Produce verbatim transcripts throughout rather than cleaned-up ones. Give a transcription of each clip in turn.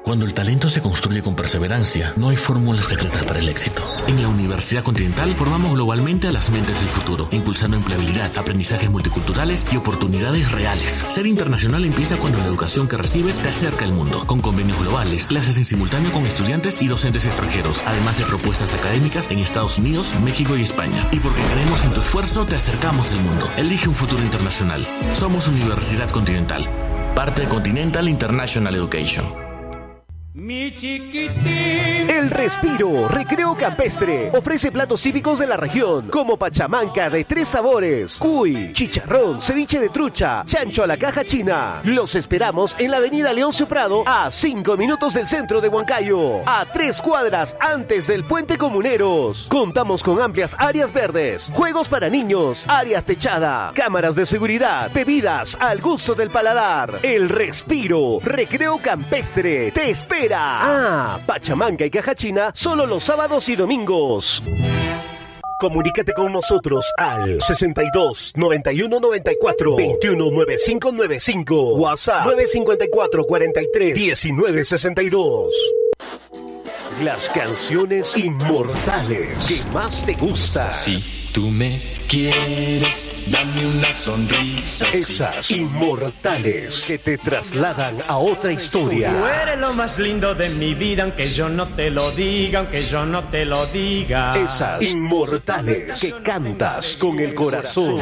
Cuando el talento se construye con perseverancia, no hay fórmulas secretas para el éxito. En la Universidad Continental formamos globalmente a las mentes del futuro, impulsando empleabilidad, aprendizajes multiculturales y oportunidades reales. Ser internacional empieza cuando la educación que recibes te acerca al mundo, con convenios globales, clases en simultáneo con estudiantes y docentes extranjeros, además de propuestas académicas en Estados Unidos, México y España. Y porque creemos en tu esfuerzo, te acercamos al mundo. Elige un futuro internacional. Somos Universidad Continental, parte de Continental International Education. Mi chiquitín. El Respiro Recreo Campestre ofrece platos típicos de la región como pachamanca de tres sabores, cuy, chicharrón, ceviche de trucha, chancho a la caja china. Los esperamos en la avenida Leoncio Prado, a cinco minutos del centro de Huancayo, a tres cuadras antes del Puente Comuneros. Contamos con amplias áreas verdes, juegos para niños, áreas techada, cámaras de seguridad, bebidas al gusto del paladar. El Respiro Recreo Campestre te espera. Ah, pachamanca y caja china solo los sábados y domingos. Comunícate con nosotros al sesenta y dos, noventa y uno, noventa y cuatro, veintiuno, noventa y cinco noventa y cinco. WhatsApp nueve cinco cuatro, cuarenta y tres, diecinueve sesenta y dos. Las canciones inmortales que más te gustan. Si tú me quieres, dame una sonrisa. Esas inmortales que te trasladan a otra historia. Tú eres lo más lindo de mi vida, aunque yo no te lo diga, aunque yo no te lo diga. Esas inmortales que cantas con el corazón.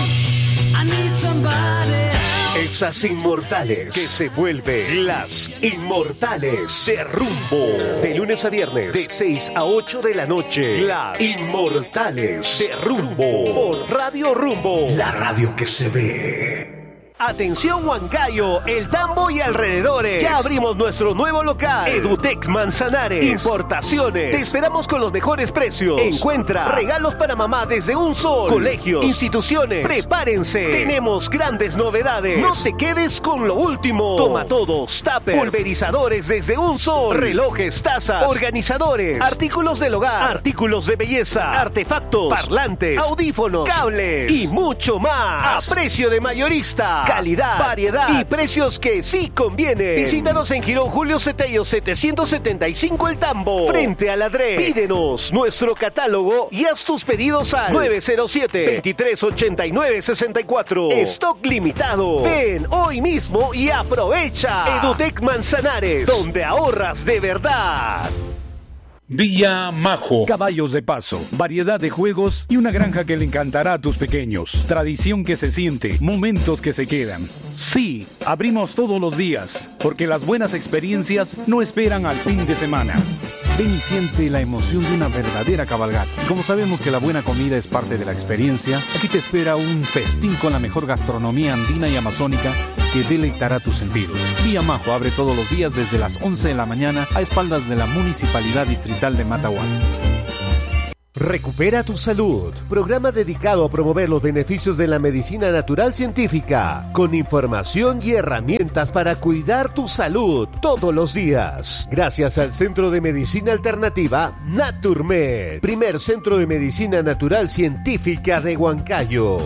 Esas inmortales que se vuelven las inmortales de Rumbo. De lunes a viernes, de seis a ocho de la noche. Las inmortales de Rumbo. Por Radio Rumbo, la radio que se ve. Atención Huancayo, El Tambo y alrededores. Ya abrimos nuestro nuevo local, Edutex Manzanares. Importaciones. Te esperamos con los mejores precios. Encuentra regalos para mamá desde un sol. Colegios, instituciones, prepárense. Tenemos grandes novedades. No te quedes con lo último. Toma todos, tuppers, pulverizadores desde un sol. Relojes, tazas, organizadores, artículos del hogar, artículos de belleza, artefactos, parlantes, audífonos, cables y mucho más. A precio de mayorista. Calidad, variedad y precios que sí convienen. Visítanos en Girón Julio Cetello setecientos setenta y cinco El Tambo, frente a la D R E. Pídenos nuestro catálogo y haz tus pedidos al nueve cero siete, veintitrés ochenta y nueve sesenta y cuatro. Stock limitado. Ven hoy mismo y aprovecha. Edutex Manzanares, donde ahorras de verdad. Villa Majo. Caballos de paso, variedad de juegos y una granja que le encantará a tus pequeños. Tradición que se siente, momentos que se quedan. Sí, abrimos todos los días, porque las buenas experiencias no esperan al fin de semana. Ven y siente la emoción de una verdadera cabalgata. Como sabemos que la buena comida es parte de la experiencia, aquí te espera un festín con la mejor gastronomía andina y amazónica que deleitará tus sentidos. Villa Majo abre todos los días desde las once de la mañana a espaldas de la Municipalidad Distrital de Matahuasi. Recupera tu salud, programa dedicado a promover los beneficios de la medicina natural científica, con información y herramientas para cuidar tu salud todos los días. Gracias al Centro de Medicina Alternativa Naturmed, primer centro de medicina natural científica de Huancayo.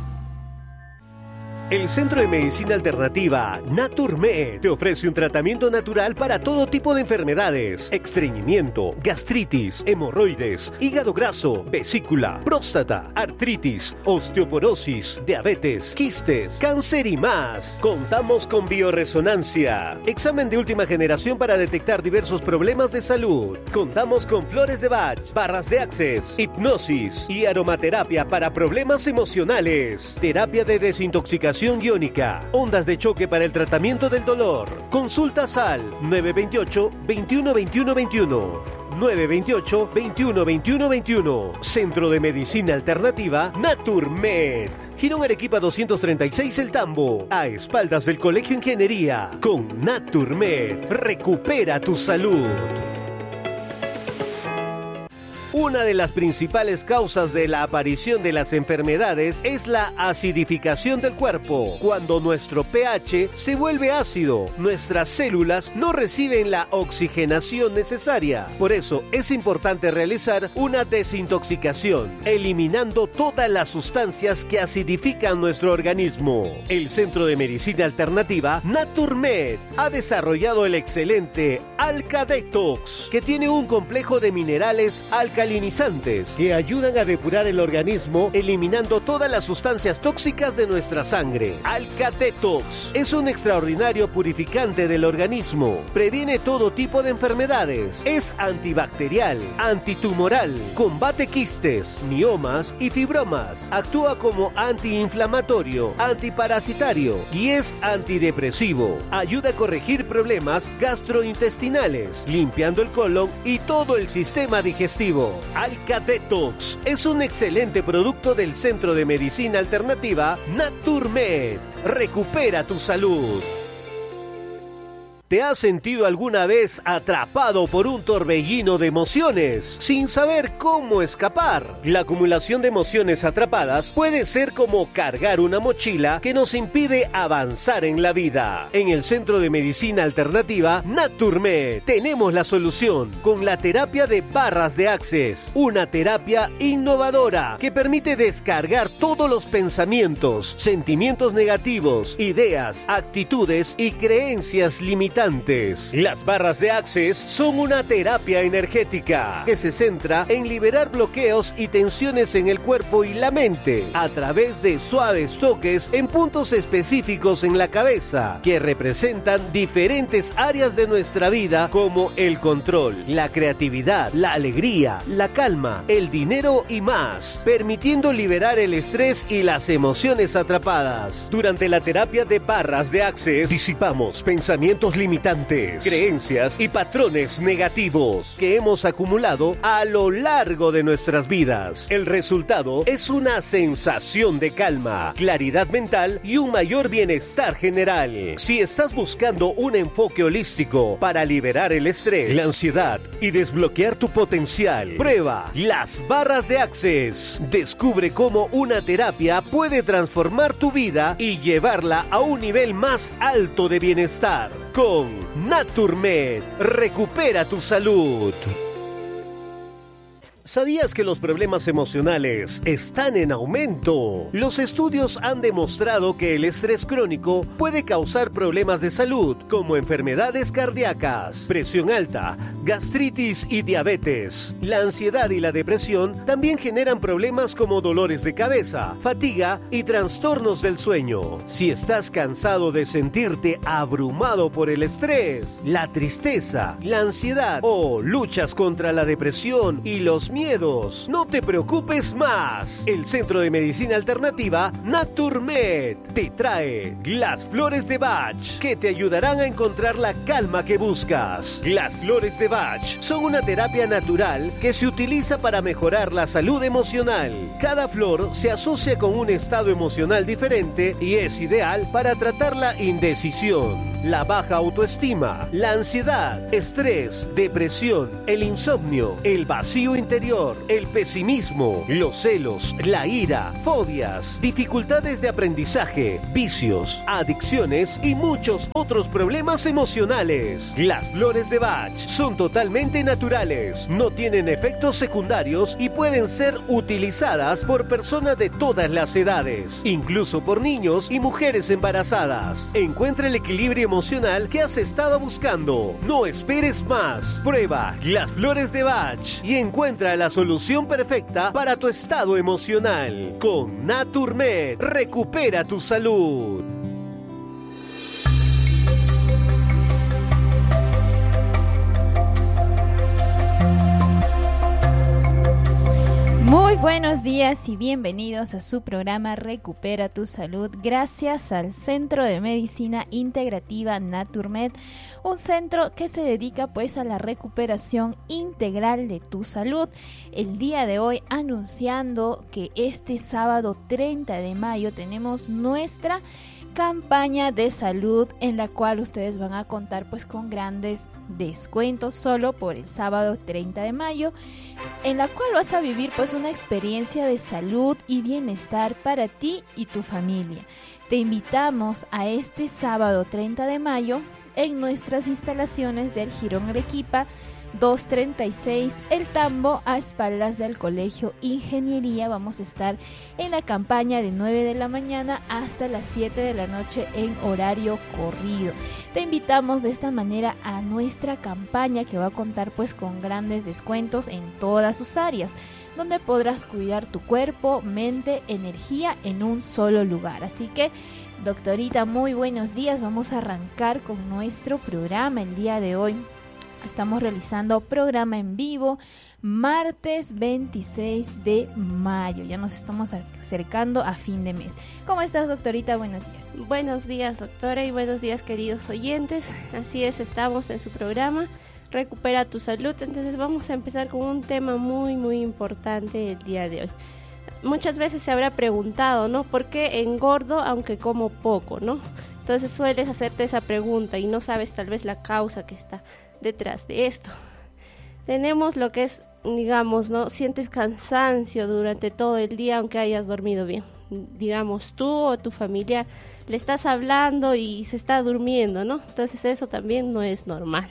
El Centro de Medicina Alternativa Naturmed te ofrece un tratamiento natural para todo tipo de enfermedades: estreñimiento, gastritis, hemorroides, hígado graso, vesícula, próstata, artritis, osteoporosis, diabetes, quistes, cáncer y más. Contamos con bioresonancia, examen de última generación para detectar diversos problemas de salud. Contamos con flores de Bach, barras de Access, hipnosis y aromaterapia para problemas emocionales, terapia de desintoxicación iónica, ondas de choque para el tratamiento del dolor. Consultas al nueve dos ocho, veintiuno veintiuno veintiuno. nueve dos ocho, veintiuno veintiuno veintiuno. Centro de Medicina Alternativa Naturmed. Girón Arequipa doscientos treinta y seis El Tambo, a espaldas del Colegio Ingeniería. Con Naturmed, recupera tu salud. Una de las principales causas de la aparición de las enfermedades es la acidificación del cuerpo. Cuando nuestro pH se vuelve ácido, nuestras células no reciben la oxigenación necesaria. Por eso es importante realizar una desintoxicación, eliminando todas las sustancias que acidifican nuestro organismo. El Centro de Medicina Alternativa Naturmed ha desarrollado el excelente Alka-Detox, que tiene un complejo de minerales alcalinizantes que ayudan a depurar el organismo, eliminando todas las sustancias tóxicas de nuestra sangre. Alka-Detox es un extraordinario purificante del organismo, previene todo tipo de enfermedades, es antibacterial, antitumoral, combate quistes, miomas y fibromas, actúa como antiinflamatorio, antiparasitario y es antidepresivo. Ayuda a corregir problemas gastrointestinales, limpiando el colon y todo el sistema digestivo. Alka-Detox es un excelente producto del Centro de Medicina Alternativa Naturmed. Recupera tu salud. ¿Te has sentido alguna vez atrapado por un torbellino de emociones sin saber cómo escapar? La acumulación de emociones atrapadas puede ser como cargar una mochila que nos impide avanzar en la vida. En el Centro de Medicina Alternativa Naturmed tenemos la solución con la terapia de barras de Access, una terapia innovadora que permite descargar todos los pensamientos, sentimientos negativos, ideas, actitudes y creencias limitantes. Las barras de Access son una terapia energética que se centra en liberar bloqueos y tensiones en el cuerpo y la mente a través de suaves toques en puntos específicos en la cabeza que representan diferentes áreas de nuestra vida, como el control, la creatividad, la alegría, la calma, el dinero y más, permitiendo liberar el estrés y las emociones atrapadas. Durante la terapia de barras de Access disipamos pensamientos limitados, limitantes, creencias y patrones negativos que hemos acumulado a lo largo de nuestras vidas. El resultado es una sensación de calma, claridad mental y un mayor bienestar general. Si estás buscando un enfoque holístico para liberar el estrés, la ansiedad y desbloquear tu potencial, prueba las barras de Access. Descubre cómo una terapia puede transformar tu vida y llevarla a un nivel más alto de bienestar. Con Naturmed, recupera tu salud. ¿Sabías que los problemas emocionales están en aumento? Los estudios han demostrado que el estrés crónico puede causar problemas de salud, como enfermedades cardíacas, presión alta, gastritis y diabetes. La ansiedad y la depresión también generan problemas como dolores de cabeza, fatiga y trastornos del sueño. Si estás cansado de sentirte abrumado por el estrés, la tristeza, la ansiedad o luchas contra la depresión y los miedos, no te preocupes más. El Centro de Medicina Alternativa Naturmed te trae las flores de Bach, que te ayudarán a encontrar la calma que buscas. Las flores de Bach son una terapia natural que se utiliza para mejorar la salud emocional. Cada flor se asocia con un estado emocional diferente y es ideal para tratar la indecisión, la baja autoestima, la ansiedad, estrés, depresión, el insomnio, el vacío interior, el pesimismo, los celos, la ira, fobias, dificultades de aprendizaje, vicios, adicciones y muchos otros problemas emocionales. Las flores de Bach son totalmente naturales, no tienen efectos secundarios y pueden ser utilizadas por personas de todas las edades, incluso por niños y mujeres embarazadas. Encuentra el equilibrio emocional que has estado buscando. No esperes más. Prueba las flores de Bach y encuentra la solución perfecta para tu estado emocional. Con Naturmed, recupera tu salud. Muy buenos días y bienvenidos a su programa Recupera tu Salud, gracias al Centro de Medicina Integrativa Naturmed, un centro que se dedica pues a la recuperación integral de tu salud. El día de hoy anunciando que este sábado treinta de mayo tenemos nuestra campaña de salud en la cual ustedes van a contar pues con grandes descuentos solo por el sábado treinta de mayo, en la cual vas a vivir pues una experiencia de salud y bienestar para ti y tu familia. Te invitamos a este sábado treinta de mayo en nuestras instalaciones del Jirón Arequipa doscientos treinta y seis El Tambo, a espaldas del Colegio Ingeniería. Vamos a estar en la campaña de nueve de la mañana hasta las siete de la noche en horario corrido. Te invitamos de esta manera a nuestra campaña, que va a contar pues con grandes descuentos en todas sus áreas, donde podrás cuidar tu cuerpo, mente, energía en un solo lugar. Así que, doctorita, muy buenos días. Vamos a arrancar con nuestro programa el día de hoy. Estamos realizando programa en vivo martes veintiséis de mayo. Ya nos estamos acercando a fin de mes. ¿Cómo estás, doctorita? Buenos días. Buenos días, doctora, y buenos días, queridos oyentes. Así es, estamos en su programa Recupera tu Salud. Entonces vamos a empezar con un tema muy, muy importante el día de hoy. Muchas veces se habrá preguntado, ¿no? ¿Por qué engordo aunque como poco, no? Entonces sueles hacerte esa pregunta y no sabes tal vez la causa que está detrás de esto. Tenemos lo que es, digamos, ¿no? Sientes cansancio durante todo el día aunque hayas dormido bien. Digamos, tú o tu familia le estás hablando y se está durmiendo, ¿no? Entonces eso también no es normal.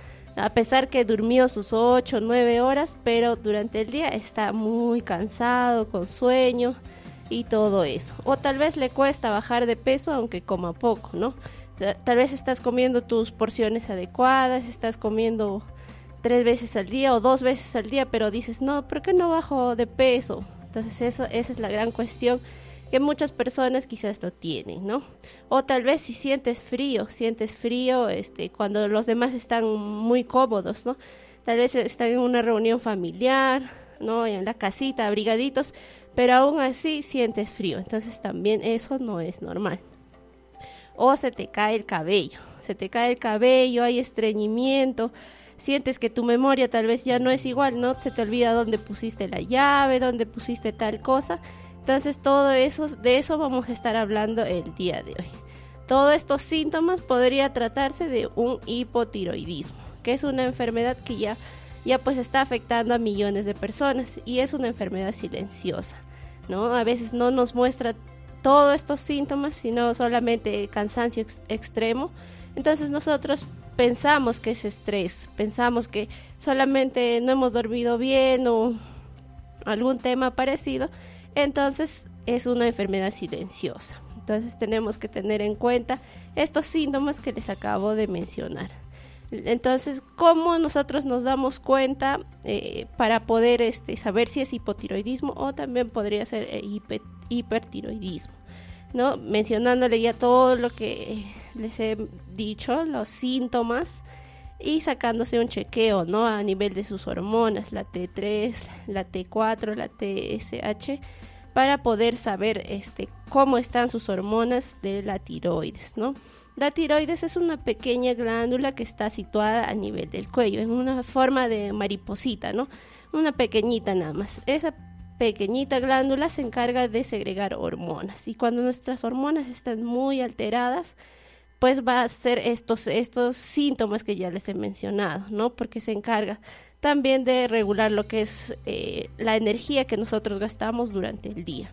A pesar que durmió sus ocho o nueve horas, pero durante el día está muy cansado, con sueño y todo eso. O tal vez le cuesta bajar de peso aunque coma poco, ¿no? Tal vez estás comiendo tus porciones adecuadas, estás comiendo tres veces al día o dos veces al día, pero dices, no, ¿por qué no bajo de peso? Entonces eso, esa es la gran cuestión que muchas personas quizás lo tienen, ¿no? O tal vez si sientes frío, sientes frío este, cuando los demás están muy cómodos, ¿no? Tal vez están en una reunión familiar, ¿no? En la casita, abrigaditos, pero aún así sientes frío. Entonces también eso no es normal. O se te cae el cabello, se te cae el cabello, hay estreñimiento, sientes que tu memoria tal vez ya no es igual, ¿no? Se te olvida dónde pusiste la llave, dónde pusiste tal cosa. Entonces todo eso, de eso vamos a estar hablando el día de hoy. Todos estos síntomas podría tratarse de un hipotiroidismo, que es una enfermedad que ya, ya pues está afectando a millones de personas y es una enfermedad silenciosa, ¿no? A veces no nos muestra todos estos síntomas, sino solamente cansancio ex- extremo. Entonces nosotros pensamos que es estrés, pensamos que solamente no hemos dormido bien o algún tema parecido, entonces es una enfermedad silenciosa. Entonces tenemos que tener en cuenta estos síntomas que les acabo de mencionar. Entonces, ¿cómo nosotros nos damos cuenta eh, para poder este, saber si es hipotiroidismo o también podría ser eh, hiper, hipertiroidismo? ¿No? Mencionándole ya todo lo que les he dicho, los síntomas, y sacándose un chequeo, ¿no? A nivel de sus hormonas, la T tres, la T cuatro, la T S H, para poder saber este, cómo están sus hormonas de la tiroides, ¿no? La tiroides es una pequeña glándula que está situada a nivel del cuello, en una forma de mariposita, ¿no? Una pequeñita nada más. Esa pequeñita glándula se encarga de segregar hormonas, y cuando nuestras hormonas están muy alteradas, pues va a ser estos, estos síntomas que ya les he mencionado, ¿no? Porque se encarga también de regular lo que es eh, la energía que nosotros gastamos durante el día.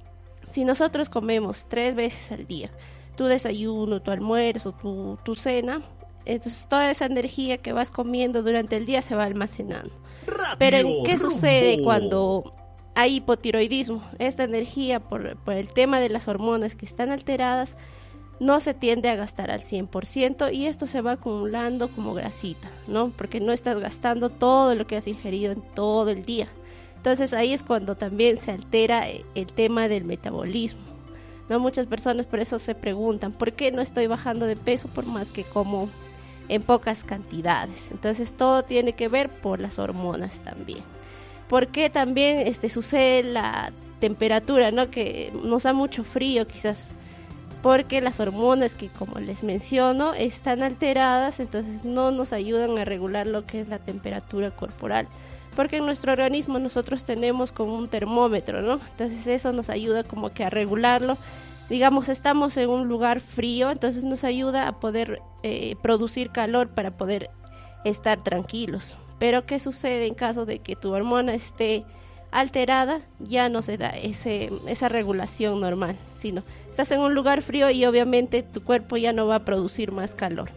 Si nosotros comemos tres veces al día, tu desayuno, tu almuerzo, tu, tu cena, entonces toda esa energía que vas comiendo durante el día se va almacenando. Radio Pero ¿en qué rumbo. sucede cuando hay hipotiroidismo? Esta energía, por, por el tema de las hormonas que están alteradas, no se tiende a gastar al cien por ciento y esto se va acumulando como grasita, ¿no? Porque no estás gastando todo lo que has ingerido en todo el día. Entonces ahí es cuando también se altera el tema del metabolismo, ¿no? Muchas personas por eso se preguntan, ¿por qué no estoy bajando de peso por más que como en pocas cantidades? Entonces todo tiene que ver por las hormonas también. ¿Por qué también este, sucede la temperatura, ¿no? Que nos da mucho frío quizás, porque las hormonas que, como les menciono, están alteradas, entonces no nos ayudan a regular lo que es la temperatura corporal, porque en nuestro organismo nosotros tenemos como un termómetro, ¿no? Entonces eso nos ayuda como que a regularlo digamos, estamos en un lugar frío, entonces nos ayuda a poder eh, producir calor para poder estar tranquilos. Pero ¿qué sucede en caso de que tu hormona esté alterada? Ya no se da ese, esa regulación normal, sino estás en un lugar frío y obviamente tu cuerpo ya no va a producir más calor.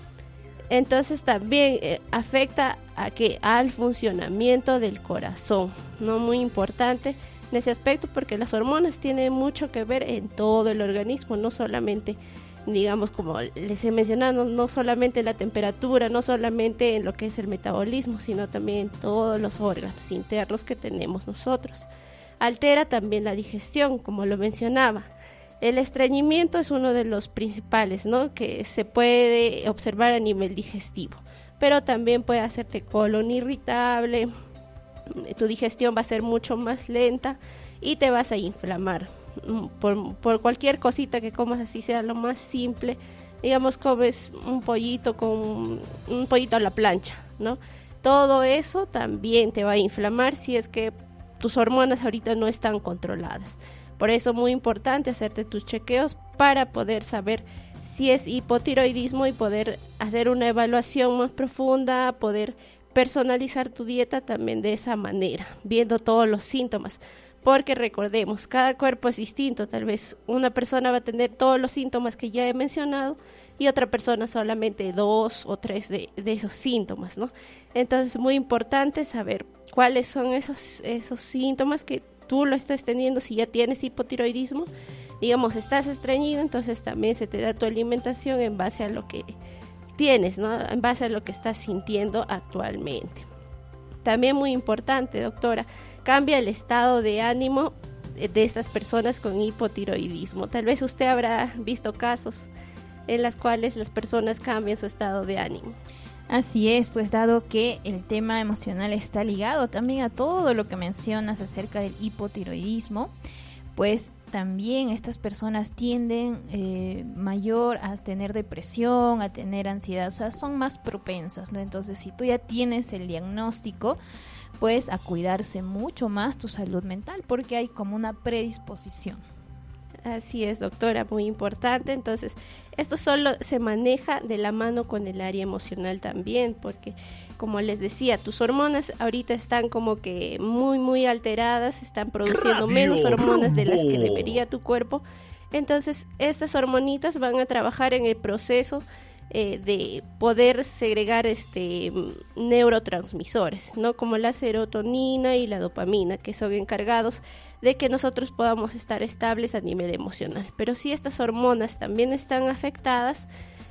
Entonces también eh, afecta a que al funcionamiento del corazón, no muy importante en ese aspecto, porque las hormonas tienen mucho que ver en todo el organismo, no solamente, digamos, como les he mencionado, no, no solamente la temperatura, no solamente en lo que es el metabolismo, sino también en todos los órganos internos que tenemos nosotros. Altera también la digestión, como lo mencionaba. El estreñimiento es uno de los principales, ¿no?, que se puede observar a nivel digestivo, pero también puede hacerte colon irritable, tu digestión va a ser mucho más lenta y te vas a inflamar por, por cualquier cosita que comas, así sea lo más simple. Digamos, comes un pollito con un pollito a la plancha, ¿no? Todo eso también te va a inflamar si es que tus hormonas ahorita no están controladas. Por eso es muy importante hacerte tus chequeos para poder saber si es hipotiroidismo y poder hacer una evaluación más profunda, poder personalizar tu dieta también de esa manera, viendo todos los síntomas. Porque recordemos, cada cuerpo es distinto. Tal vez una persona va a tener todos los síntomas que ya he mencionado y otra persona solamente dos o tres de, de esos síntomas, ¿no? Entonces es muy importante saber cuáles son esos, esos síntomas que tú lo estás teniendo. Si ya tienes hipotiroidismo, digamos, estás estreñido, entonces también se te da tu alimentación en base a lo que tienes, ¿no? En base a lo que estás sintiendo actualmente. También muy importante, doctora, cambia el estado de ánimo de estas personas con hipotiroidismo. Tal vez usted habrá visto casos en los cuales las personas cambian su estado de ánimo. Así es, pues dado que el tema emocional está ligado también a todo lo que mencionas acerca del hipotiroidismo, pues también estas personas tienden eh, mayor a tener depresión, a tener ansiedad, o sea, son más propensas, ¿no? Entonces, si tú ya tienes el diagnóstico, pues a cuidarse mucho más tu salud mental, porque hay como una predisposición. Así es, doctora, muy importante. Entonces, esto solo se maneja de la mano con el área emocional también, porque como les decía, tus hormonas ahorita están como que muy, muy alteradas, están produciendo Radio menos hormonas Rumbo. de las que debería tu cuerpo. Entonces, estas hormonitas van a trabajar en el proceso eh, de poder segregar este neurotransmisores, ¿no? Como la serotonina y la dopamina, que son encargados de que nosotros podamos estar estables a nivel emocional. Pero si estas hormonas también están afectadas,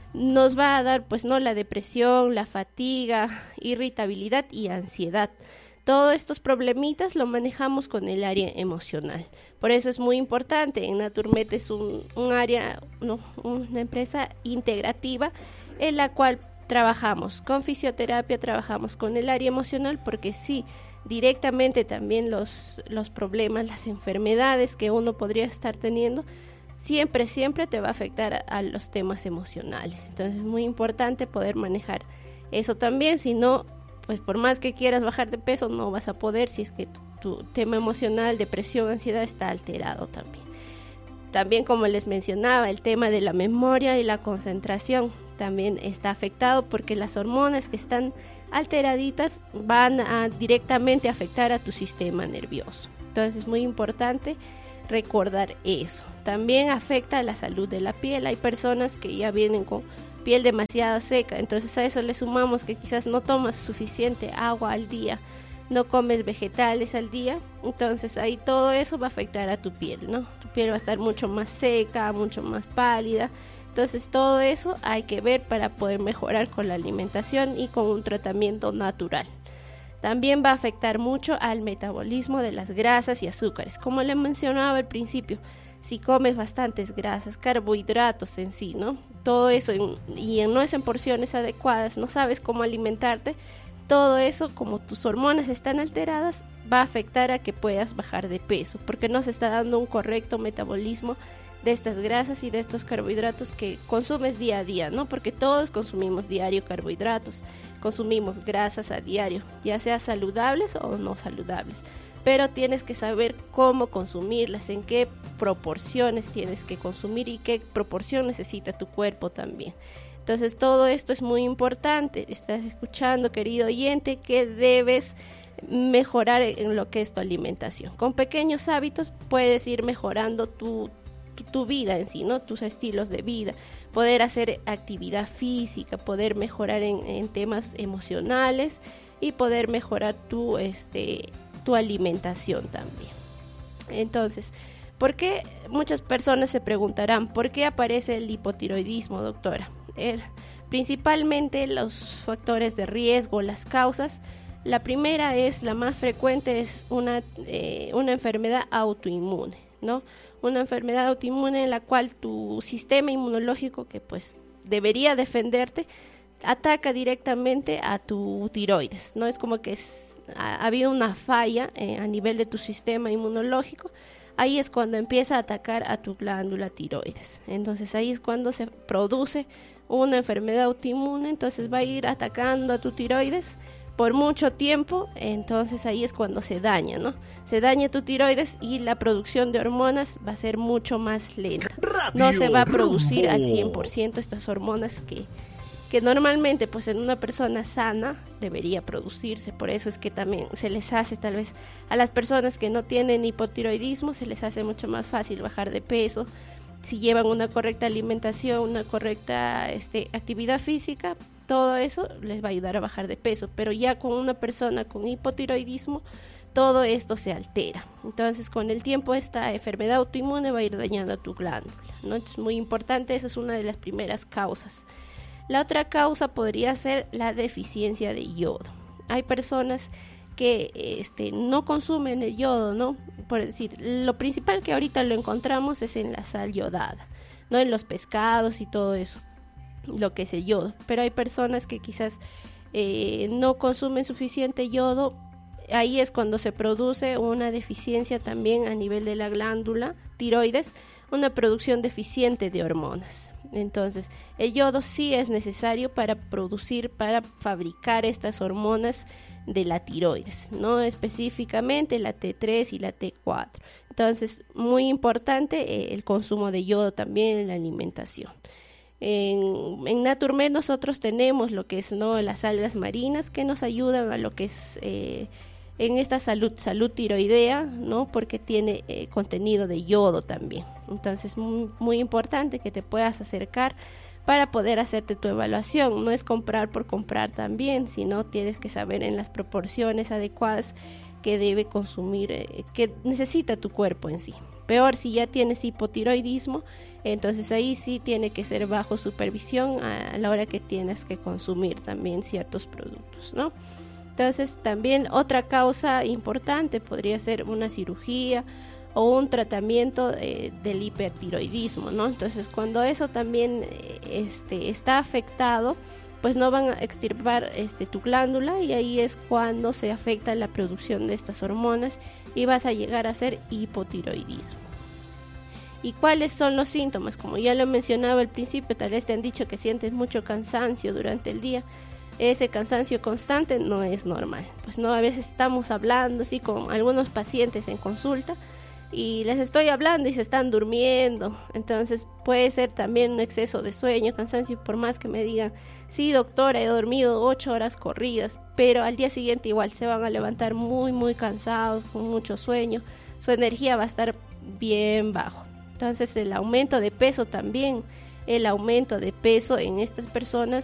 nos va a dar, pues, no, la depresión, la fatiga, irritabilidad y ansiedad. Todos estos problemitas lo manejamos con el área emocional. Por eso es muy importante. En Naturmed es un, un área, no, una empresa integrativa en la cual trabajamos con fisioterapia, trabajamos con el área emocional, porque sí, directamente también los, los problemas, las enfermedades que uno podría estar teniendo, siempre, siempre te va a afectar a, a los temas emocionales. Entonces es muy importante poder manejar eso también. Si no, pues por más que quieras bajar de peso, no vas a poder si es que tu, tu tema emocional, depresión, ansiedad está alterado también. También, como les mencionaba, el tema de la memoria y la concentración también está afectado, porque las hormonas que están alteraditas van a directamente afectar a tu sistema nervioso. Entonces es muy importante recordar eso. También afecta a la salud de la piel. Hay personas que ya vienen con piel demasiado seca, entonces a eso le sumamos que quizás no tomas suficiente agua al día, no comes vegetales al día, entonces ahí todo eso va a afectar a tu piel, ¿no? Tu piel va a estar mucho más seca, mucho más pálida. Entonces todo eso hay que ver para poder mejorar con la alimentación y con un tratamiento natural. También va a afectar mucho al metabolismo de las grasas y azúcares. Como le mencionaba al principio, si comes bastantes grasas, carbohidratos en sí, ¿no? Todo eso en, y en, no es en porciones adecuadas, no sabes cómo alimentarte, todo eso, como tus hormonas están alteradas, va a afectar a que puedas bajar de peso, porque no se está dando un correcto metabolismo de estas grasas y de estos carbohidratos que consumes día a día, ¿no? Porque todos consumimos diario carbohidratos, consumimos grasas a diario, ya sea saludables o no saludables. pero tienes que saber cómo consumirlas, en qué proporciones tienes que consumir y qué proporción necesita tu cuerpo también. Entonces todo esto es muy importante. Estás escuchando, querido oyente, que debes mejorar en lo que es tu alimentación. Con pequeños hábitos puedes ir mejorando tu, tu, tu vida en sí, ¿no? Tus estilos de vida, poder hacer actividad física, poder mejorar en, en temas emocionales y poder mejorar tu, este, tu alimentación también. Entonces, ¿por qué? Muchas personas se preguntarán, ¿por qué aparece el hipotiroidismo, doctora? El, principalmente los factores de riesgo, las causas. La primera es, la más frecuente, es una, eh, una enfermedad autoinmune, ¿no? Una enfermedad autoinmune en la cual tu sistema inmunológico, que pues debería defenderte, ataca directamente a tu tiroides, ¿no? Es como que es, ha, ha habido una falla eh, a nivel de tu sistema inmunológico. Ahí es cuando empieza a atacar a tu glándula tiroides. Entonces ahí es cuando se produce una enfermedad autoinmune, entonces va a ir atacando a tu tiroides por mucho tiempo, entonces ahí es cuando se daña, ¿no? Se daña tu tiroides y la producción de hormonas va a ser mucho más lenta. No se va a producir al cien por ciento estas hormonas que, que normalmente pues en una persona sana debería producirse. Por eso es que también se les hace, tal vez a las personas que no tienen hipotiroidismo, se les hace mucho más fácil bajar de peso. Si llevan una correcta alimentación, una correcta este, actividad física, todo eso les va a ayudar a bajar de peso. Pero ya con una persona con hipotiroidismo, todo esto se altera. Entonces, con el tiempo, esta enfermedad autoinmune va a ir dañando a tu glándula, ¿no? Es muy importante, esa es una de las primeras causas. La otra causa podría ser la deficiencia de yodo. Hay personas que este, no consumen el yodo, ¿no? Por decir, lo principal que ahorita lo encontramos es en la sal yodada, ¿no? En los pescados y todo eso, lo que es el yodo. Pero hay personas que quizás eh, no consumen suficiente yodo. Ahí es cuando se produce una deficiencia también a nivel de la glándula tiroides, una producción deficiente de hormonas. Entonces, el yodo sí es necesario para producir, para fabricar estas hormonas de la tiroides, ¿no? Específicamente la T tres y la T cuatro. Entonces, muy importante eh, el consumo de yodo también en la alimentación. En, en Naturmed nosotros tenemos lo que es, ¿no?, las algas marinas que nos ayudan a lo que es eh, en esta salud, salud tiroidea, ¿no? Porque tiene eh, contenido de yodo también. Entonces, muy, muy importante que te puedas acercar para poder hacerte tu evaluación. No es comprar por comprar también, sino tienes que saber en las proporciones adecuadas que debe consumir, eh, que necesita tu cuerpo en sí. Peor si ya tienes hipotiroidismo, entonces ahí sí tiene que ser bajo supervisión a la hora que tienes que consumir también ciertos productos, ¿no? Entonces también otra causa importante podría ser una cirugía o un tratamiento eh, del hipertiroidismo, ¿no? Entonces cuando eso también eh, este, está afectado, pues no van a extirpar este, tu glándula, y ahí es cuando se afecta la producción de estas hormonas y vas a llegar a ser hipotiroidismo. ¿Y cuáles son los síntomas? Como ya lo mencionaba al principio, tal vez te han dicho que sientes mucho cansancio durante el día. Ese cansancio constante no es normal. Pues no, a veces estamos hablando así con algunos pacientes en consulta y les estoy hablando y se están durmiendo. Entonces puede ser también un exceso de sueño, cansancio, por más que me digan, sí doctora, he dormido ocho horas corridas, pero al día siguiente igual se van a levantar muy muy cansados, con mucho sueño, su energía va a estar bien bajo. Entonces el aumento de peso también, el aumento de peso en estas personas